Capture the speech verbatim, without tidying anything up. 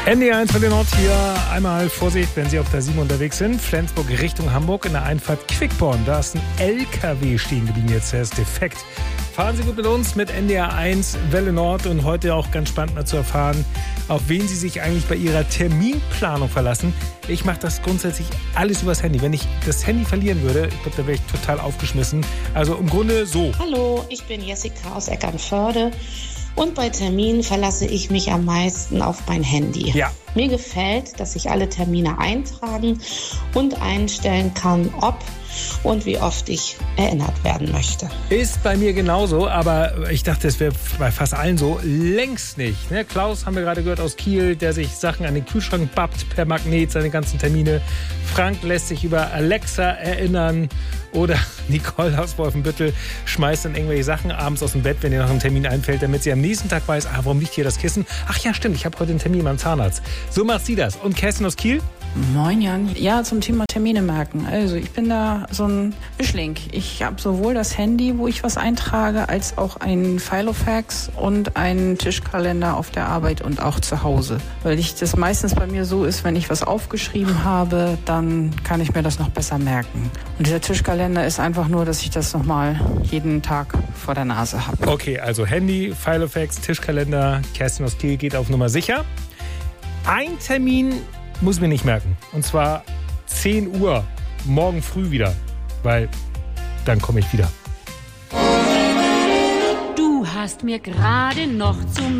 N D eins von der Nord hier. Einmal Vorsicht, wenn Sie auf der sieben unterwegs sind. Flensburg Richtung Hamburg in der Einfahrt Quickborn. Da ist ein L K W stehen geblieben jetzt. Der ist defekt. Fahren Sie gut mit uns mit N D R eins Welle Nord und heute auch ganz spannend mal zu erfahren, auf wen Sie sich eigentlich bei Ihrer Terminplanung verlassen. Ich mache das grundsätzlich alles übers Handy. Wenn ich das Handy verlieren würde, ich glaube, da wäre ich total aufgeschmissen. Also im Grunde so. Hallo, ich bin Jessica aus Eckernförde. Und bei Terminen verlasse ich mich am meisten auf mein Handy. Ja. Mir gefällt, dass ich alle Termine eintragen und einstellen kann, ob und wie oft ich erinnert werden möchte. Ist bei mir genauso, aber ich dachte, es wäre bei fast allen so. Längst nicht. Ne? Klaus haben wir gerade gehört aus Kiel, der sich Sachen an den Kühlschrank bappt per Magnet, seine ganzen Termine. Frank lässt sich über Alexa erinnern. Oder Nicole aus Wolfenbüttel schmeißt dann irgendwelche Sachen abends aus dem Bett, wenn ihr noch ein Termin einfällt, damit sie am nächsten Tag weiß, ah, warum liegt hier das Kissen? Ach ja, stimmt, ich habe heute einen Termin beim Zahnarzt. So macht sie das. Und Kerstin aus Kiel? Moin Jan. Ja, zum Thema Termine merken. Also ich bin da so ein Mischling. Ich habe sowohl das Handy, wo ich was eintrage, als auch einen Filofax und einen Tischkalender auf der Arbeit und auch zu Hause. Weil ich das meistens bei mir so ist, wenn ich was aufgeschrieben habe, dann kann ich mir das noch besser merken. Und dieser Tischkalender ist einfach nur, dass ich das nochmal jeden Tag vor der Nase habe. Okay, also Handy, Filofax, Tischkalender. Kerstin aus Kiel geht auf Nummer sicher. Ein Termin muss ich mir nicht merken. Und zwar zehn Uhr, morgen früh wieder. Weil dann komme ich wieder. Du hast mir gerade noch zum